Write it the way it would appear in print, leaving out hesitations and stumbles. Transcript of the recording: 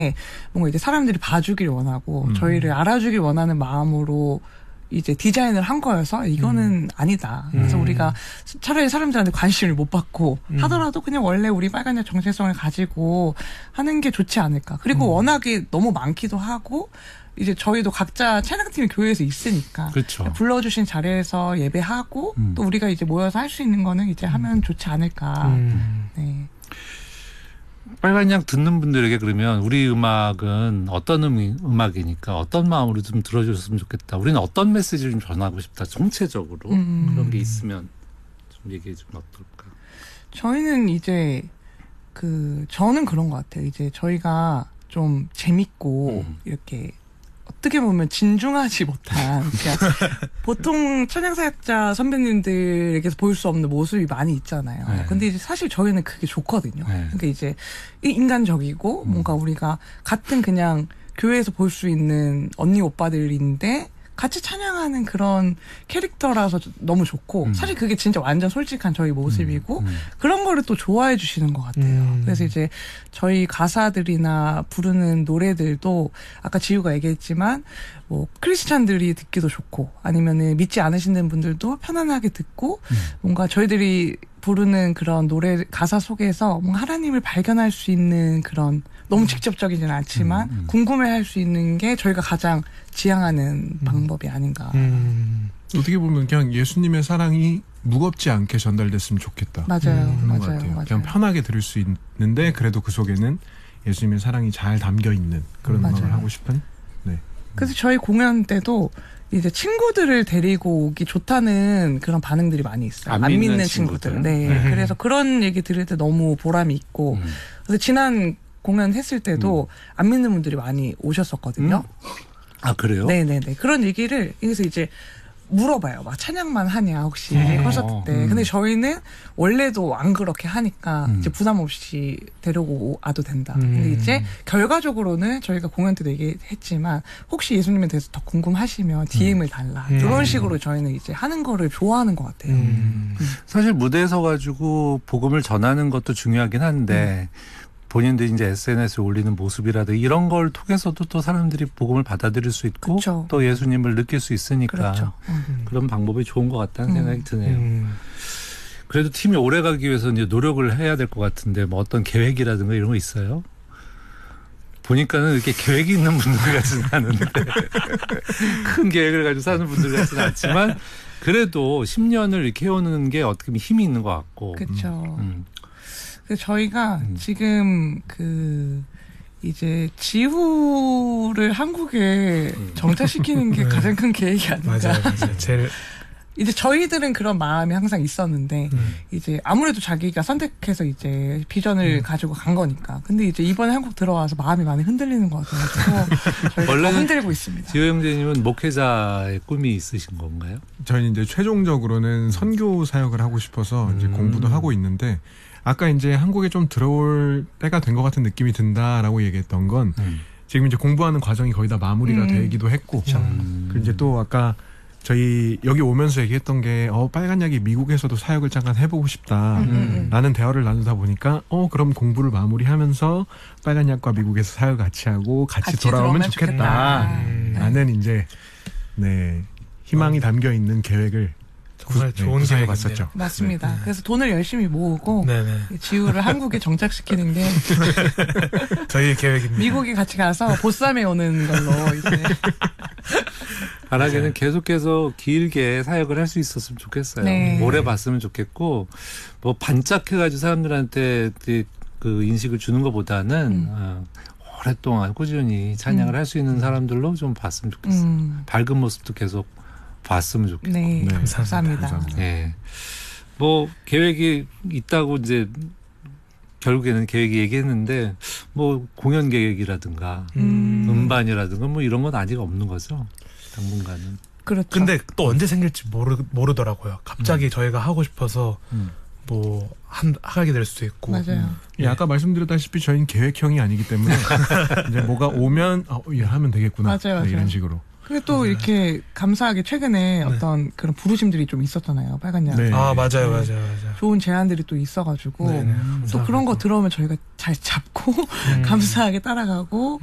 뭔가 이제 사람들이 봐주길 원하고 저희를 알아주길 원하는 마음으로 이제 디자인을 한 거여서 이거는 아니다. 그래서 우리가 차라리 사람들한테 관심을 못 받고 하더라도 그냥 원래 우리 빨간약 정체성을 가지고 하는 게 좋지 않을까. 그리고 워낙에 너무 많기도 하고 이제 저희도 각자 찬양팀이 교회에서 있으니까 그렇죠. 불러주신 자리에서 예배하고 또 우리가 이제 모여서 할 수 있는 거는 이제 하면 좋지 않을까. 네. 빨간약 듣는 분들에게 그러면 우리 음악은 어떤 음악이니까 어떤 마음으로 좀 들어줬으면 좋겠다. 우리는 어떤 메시지를 좀 전하고 싶다. 정체적으로 그런 게 있으면 좀 얘기해 주면 어떨까. 저희는 이제 저는 그런 것 같아요. 이제 저희가 좀 재밌고 이렇게 어떻게 보면 진중하지 못한 보통 찬양사역자 선배님들에게서 볼 수 없는 모습이 많이 있잖아요. 네. 근데 이제 사실 저희는 그게 좋거든요. 네. 그러니까 이제 인간적이고 뭔가 우리가 같은 그냥 교회에서 볼 수 있는 언니 오빠들인데 같이 찬양하는 그런 캐릭터라서 너무 좋고 사실 그게 진짜 완전 솔직한 저희 모습이고 그런 거를 또 좋아해 주시는 것 같아요. 그래서 이제 저희 가사들이나 부르는 노래들도 아까 지우가 얘기했지만 뭐 크리스찬들이 듣기도 좋고 아니면은 믿지 않으시는 분들도 편안하게 듣고 뭔가 저희들이 부르는 그런 노래 가사 속에서 뭔가 하나님을 발견할 수 있는 그런 너무 직접적이진 않지만 궁금해할 수 있는 게 저희가 가장 지향하는 방법이 아닌가. 어떻게 보면 그냥 예수님의 사랑이 무겁지 않게 전달됐으면 좋겠다. 맞아요. 그런 것 맞아요. 같아요. 맞아요. 그냥 편하게 들을 수 있는데 그래도 그 속에는 예수님의 사랑이 잘 담겨 있는 그런 맞아요. 음악을 하고 싶은. 네. 그래서 저희 공연 때도 이제 친구들을 데리고 오기 좋다는 그런 반응들이 많이 있어요. 안 믿는 친구들. 네. 그래서 그런 얘기 들을 때 너무 보람이 있고. 그래서 지난 공연 했을 때도 안 믿는 분들이 많이 오셨었거든요. 아, 그래요? 네네네. 그런 얘기를, 그래서 이제 물어봐요. 막 찬양만 하냐, 혹시 콘서트 때. 근데 저희는 원래도 안 그렇게 하니까 이제 부담 없이 데리고 와도 된다. 근데 이제 결과적으로는 저희가 공연 때도 얘기했지만 혹시 예수님에 대해서 더 궁금하시면 DM을 달라. 이런 식으로 저희는 이제 하는 거를 좋아하는 것 같아요. 사실 무대에 서가지고 복음을 전하는 것도 중요하긴 한데 본인들이 이제 SNS에 올리는 모습이라든가 이런 걸 통해서도 또 사람들이 복음을 받아들일 수 있고 그쵸. 또 예수님을 느낄 수 있으니까 그렇죠. 그런 방법이 좋은 것 같다는 생각이 드네요. 그래도 팀이 오래 가기 위해서 이제 노력을 해야 될 것 같은데 뭐 어떤 계획이라든가 이런 거 있어요? 보니까는 이렇게 계획이 있는 분들 같지는 않은데 큰 계획을 가지고 사는 분들 같지는 않지만 그래도 10년을 이렇게 해오는 게 어떻게 보면 힘이 있는 것 같고. 그렇죠. 그래서 저희가 지금 이제 지후를 한국에 정착시키는 게 가장 큰 계획이 아닌가. 맞아요. 제일 이제 저희들은 그런 마음이 항상 있었는데 이제 아무래도 자기가 선택해서 이제 비전을 가지고 간 거니까. 근데 이제 이번에 한국 들어와서 마음이 많이 흔들리는 것 같아가지고 저희가 원래는 흔들고 있습니다. 지호 형제님은 목회자의 꿈이 있으신 건가요? 저희는 이제 최종적으로는 선교 사역을 하고 싶어서 이제 공부도 하고 있는데 아까 이제 한국에 좀 들어올 때가 된 것 같은 느낌이 든다라고 얘기했던 건 지금 이제 공부하는 과정이 거의 다 마무리가 되기도 했고 그리고 이제 또 아까 저희 여기 오면서 얘기했던 게 빨간약이 미국에서도 사역을 잠깐 해보고 싶다라는 대화를 나누다 보니까 그럼 공부를 마무리하면서 빨간약과 미국에서 사역을 같이 하고 같이 돌아오면 좋겠다라는 이제 네 희망이 담겨 있는 계획을 정말 좋은 계획이었었죠. 맞습니다. 네. 그래서 돈을 열심히 모으고 지우를 한국에 정착시키는 게 저희의 계획입니다. 미국에 같이 가서 보쌈에 오는 걸로 이제 바라기는 계속해서 길게 사역을 할 수 있었으면 좋겠어요. 네. 오래 봤으면 좋겠고 뭐 반짝해가지고 사람들한테 그 인식을 주는 것보다는 오랫동안 꾸준히 찬양을 할 수 있는 사람들로 좀 봤으면 좋겠어요. 밝은 모습도 계속 봤으면 좋겠고. 네, 감사합니다. 네. 뭐 계획이 있다고 이제 결국에는 계획이 얘기했는데 뭐 공연 계획이라든가 음반이라든가 뭐 이런 건 아직 없는 거죠. 당분간은. 그렇죠. 근데 또 언제 생길지 모르더라고요. 갑자기 저희가 하고 싶어서 뭐 하게 될 수도 있고. 맞아요. 예, 아까 말씀드렸다시피 저희는 계획형이 아니기 때문에 이제 뭐가 오면 하면 되겠구나. 맞아요. 이런 식으로. 그리고 또 이렇게 감사하게 최근에 어떤 그런 부르심들이 좀 있었잖아요. 빨간 양. 네. 아, 맞아요. 좋은 제안들이 또 있어가지고 네네, 또 그런 거 들어오면 저희가 잘 잡고 감사하게 따라가고